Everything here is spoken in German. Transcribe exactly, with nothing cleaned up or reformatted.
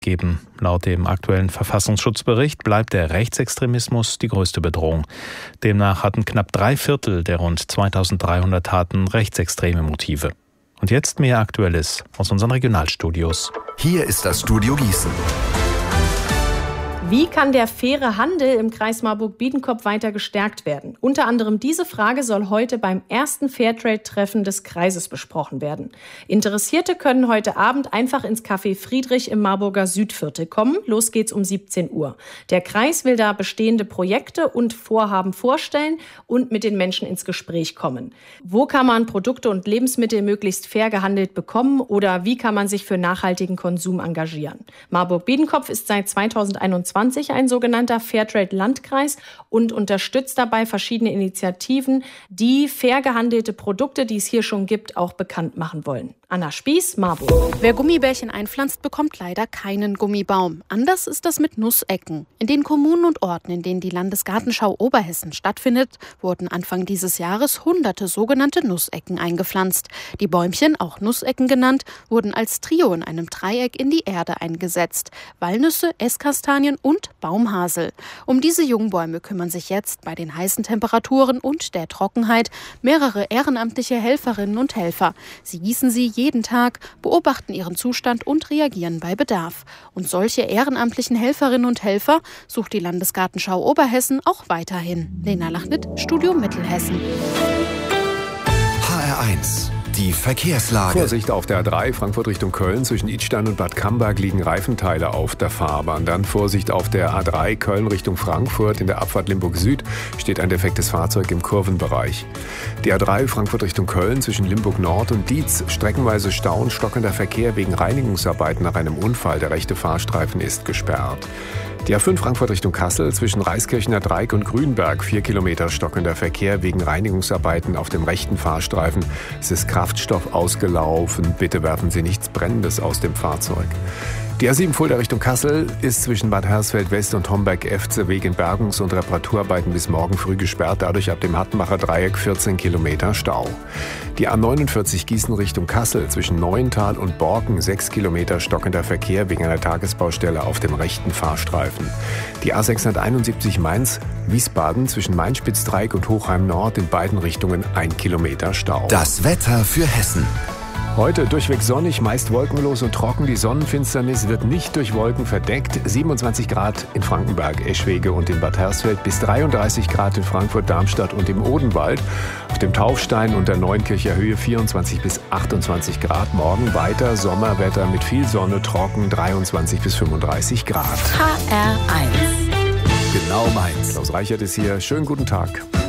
geben. Laut dem aktuellen Verfassungsschutzbericht bleibt der Rechtsextremismus die größte Bedrohung. Demnach hatten knapp drei Viertel der rund zweitausenddreihundert Taten rechtsextreme Motive. Und jetzt mehr Aktuelles aus unseren Regionalstudios. Hier ist das Studio Gießen. Wie kann der faire Handel im Kreis Marburg-Biedenkopf weiter gestärkt werden? Unter anderem diese Frage soll heute beim ersten Fairtrade-Treffen des Kreises besprochen werden. Interessierte können heute Abend einfach ins Café Friedrich im Marburger Südviertel kommen. Los geht's um siebzehn Uhr. Der Kreis will da bestehende Projekte und Vorhaben vorstellen und mit den Menschen ins Gespräch kommen. Wo kann man Produkte und Lebensmittel möglichst fair gehandelt bekommen oder wie kann man sich für nachhaltigen Konsum engagieren? Marburg-Biedenkopf ist seit zweitausendeinundzwanzig ein sogenannter Fairtrade-Landkreis und unterstützt dabei verschiedene Initiativen, die fair gehandelte Produkte, die es hier schon gibt, auch bekannt machen wollen. Anna Spieß, Marburg. Wer Gummibärchen einpflanzt, bekommt leider keinen Gummibaum. Anders ist das mit Nussecken. In den Kommunen und Orten, in denen die Landesgartenschau Oberhessen stattfindet, wurden Anfang dieses Jahres hunderte sogenannte Nussecken eingepflanzt. Die Bäumchen, auch Nussecken genannt, wurden als Trio in einem Dreieck in die Erde eingesetzt. Walnüsse, Esskastanien und Baumhasel. Um diese Jungbäume kümmern sich jetzt bei den heißen Temperaturen und der Trockenheit mehrere ehrenamtliche Helferinnen und Helfer. Sie gießen sie jeden Tag, beobachten ihren Zustand und reagieren bei Bedarf. Und solche ehrenamtlichen Helferinnen und Helfer sucht die Landesgartenschau Oberhessen auch weiterhin. Lena Lachnit, Studio Mittelhessen. H R eins. Die Verkehrslage. Vorsicht auf der A drei, Frankfurt Richtung Köln. Zwischen Idstein und Bad Camberg liegen Reifenteile auf der Fahrbahn. Dann Vorsicht auf der A drei, Köln Richtung Frankfurt. In der Abfahrt Limburg Süd steht ein defektes Fahrzeug im Kurvenbereich. Die A drei, Frankfurt Richtung Köln. Zwischen Limburg Nord und Dietz streckenweise Stau und stockender Verkehr wegen Reinigungsarbeiten nach einem Unfall. Der rechte Fahrstreifen ist gesperrt. Die A fünf Frankfurt Richtung Kassel zwischen Reiskirchener Dreieck und Grünberg. Vier Kilometer stockender Verkehr wegen Reinigungsarbeiten auf dem rechten Fahrstreifen. Es ist Kraftstoff ausgelaufen. Bitte werfen Sie nichts Brennendes aus dem Fahrzeug. Die A sieben Fulda Richtung Kassel ist zwischen Bad Hersfeld West und Homberg-Efze wegen Bergungs- und Reparaturarbeiten bis morgen früh gesperrt. Dadurch ab dem Hattenbacher Dreieck vierzehn Kilometer Stau. Die A neunundvierzig Gießen Richtung Kassel zwischen Neuental und Borken sechs Kilometer stockender Verkehr wegen einer Tagesbaustelle auf dem rechten Fahrstreifen. Die A sechshunderteinundsiebzig Mainz Wiesbaden zwischen Mainspitz-Dreieck und Hochheim Nord in beiden Richtungen ein Kilometer Stau. Das Wetter für Hessen. Heute durchweg sonnig, meist wolkenlos und trocken. Die Sonnenfinsternis wird nicht durch Wolken verdeckt. siebenundzwanzig Grad in Frankenberg, Eschwege und in Bad Hersfeld, bis dreiunddreißig Grad in Frankfurt, Darmstadt und im Odenwald. Auf dem Taufstein und der Neuenkircher Höhe vierundzwanzig bis achtundzwanzig Grad. Morgen weiter Sommerwetter mit viel Sonne, trocken, dreiundzwanzig bis fünfunddreißig Grad. H R eins. Genau meins. Klaus Reichert ist hier. Schönen guten Tag.